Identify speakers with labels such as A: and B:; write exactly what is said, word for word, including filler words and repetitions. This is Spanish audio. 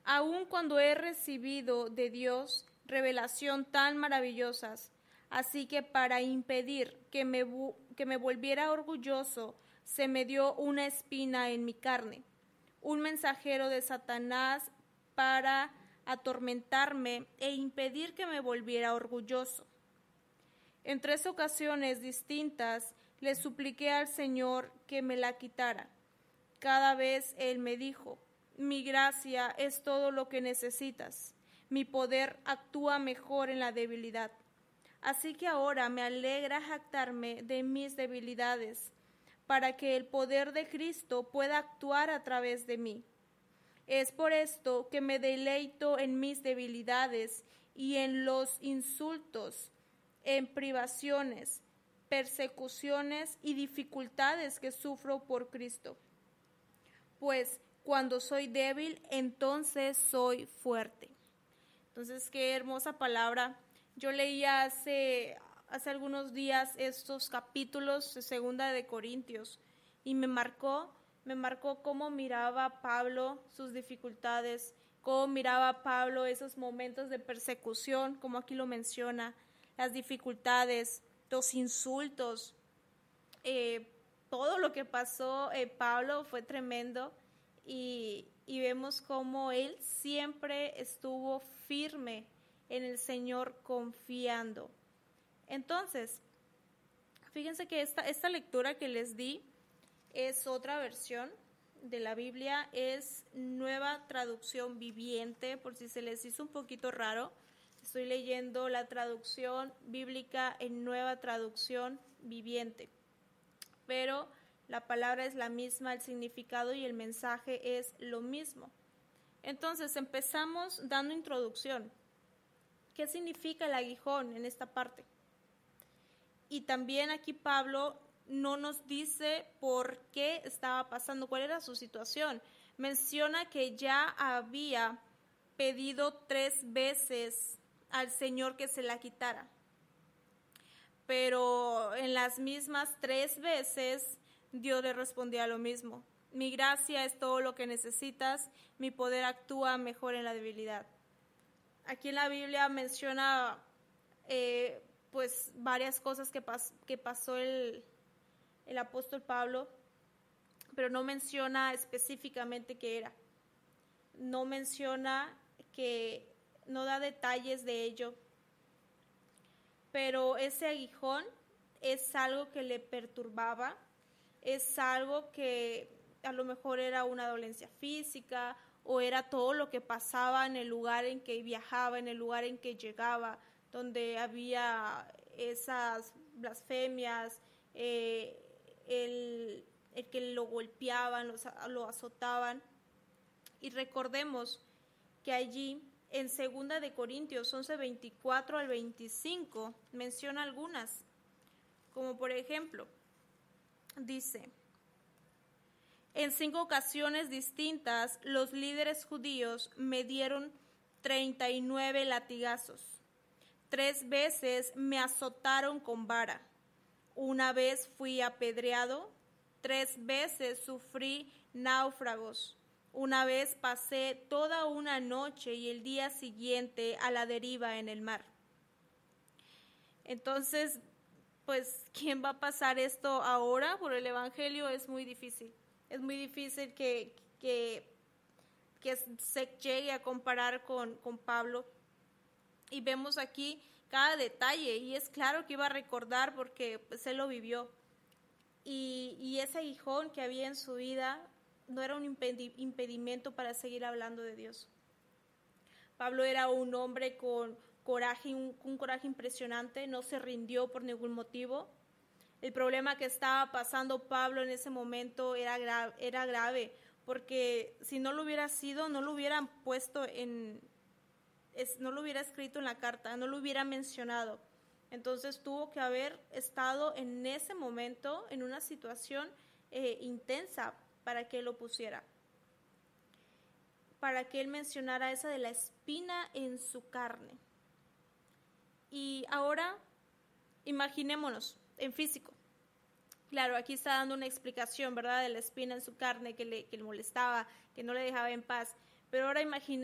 A: aun cuando he recibido de Dios revelación tan maravillosas. Así que para impedir que me, que me volviera orgulloso, se me dio una espina en mi carne, un mensajero de Satanás para atormentarme e impedir que me volviera orgulloso. En tres ocasiones distintas le supliqué al Señor que me la quitara. Cada vez Él me dijo: mi gracia es todo lo que necesitas. Mi poder actúa mejor en la debilidad. Así que ahora me alegra jactarme de mis debilidades, para que el poder de Cristo pueda actuar a través de mí. Es por esto que me deleito en mis debilidades y en los insultos, en privaciones, persecuciones y dificultades que sufro por Cristo. Pues cuando soy débil, entonces soy fuerte. Entonces, qué hermosa palabra. Yo leía hace, hace algunos días estos capítulos de Segunda de Corintios y me marcó, me marcó cómo miraba Pablo sus dificultades, cómo miraba Pablo esos momentos de persecución, como aquí lo menciona, las dificultades, los insultos, eh, todo lo que pasó eh, Pablo fue tremendo. Y, y vemos cómo él siempre estuvo firme en el Señor, confiando. Entonces, fíjense que esta, esta lectura que les di es otra versión de la Biblia, es Nueva Traducción Viviente, por si se les hizo un poquito raro. Estoy leyendo la traducción bíblica en Nueva Traducción Viviente, pero la palabra es la misma, el significado y el mensaje es lo mismo. Entonces, empezamos dando introducción. ¿Qué significa el aguijón en esta parte? Y también aquí Pablo no nos dice por qué estaba pasando, cuál era su situación. Menciona que ya había pedido tres veces al Señor que se la quitara. Pero en las mismas tres veces Dios le respondía lo mismo: mi gracia es todo lo que necesitas, mi poder actúa mejor en la debilidad. Aquí en la Biblia menciona eh, pues varias cosas que, pas que pasó el, el apóstol Pablo, pero no menciona específicamente qué era. No menciona que, no da detalles de ello, pero ese aguijón es algo que le perturbaba. Es algo que a lo mejor era una dolencia física o era todo lo que pasaba en el lugar en que viajaba, en el lugar en que llegaba, donde había esas blasfemias, eh, el, el que lo golpeaban, los, lo azotaban. Y recordemos que allí en Segunda de Corintios once, veinticuatro al veinticinco menciona algunas, como por ejemplo, dice: en cinco ocasiones distintas, los líderes judíos me dieron treinta y nueve latigazos. Tres veces me azotaron con vara. Una vez fui apedreado. Tres veces sufrí náufragos. Una vez pasé toda una noche y el día siguiente a la deriva en el mar. Entonces, pues, ¿quién va a pasar esto ahora? Por el Evangelio es muy difícil. Es muy difícil que, que, que se llegue a comparar con, con Pablo. Y vemos aquí cada detalle, y es claro que iba a recordar porque pues, él lo vivió. Y, y ese aguijón que había en su vida no era un impedimento para seguir hablando de Dios. Pablo era un hombre con coraje, un, un coraje impresionante, no se rindió por ningún motivo. El problema que estaba pasando Pablo en ese momento era, gra era grave, porque si no lo hubiera sido, no lo hubieran puesto en, es, no lo hubiera escrito en la carta, no lo hubiera mencionado. Entonces tuvo que haber estado en ese momento en una situación eh, intensa para que él lo pusiera, para que él mencionara esa de la espina en su carne. Y ahora imaginémonos en físico. Claro, aquí está dando una explicación, ¿verdad?, de la espina en su carne que le, que le molestaba, que no le dejaba en paz. Pero ahora imaginé